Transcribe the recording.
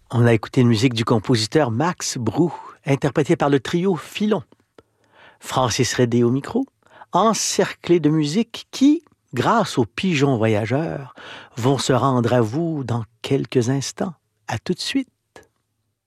On a écouté une musique du compositeur Max Brou, interprétée par le trio Filon. Francis Redé au micro, encerclé de musique qui, grâce aux pigeons voyageurs, vont se rendre à vous dans quelques instants. À tout de suite.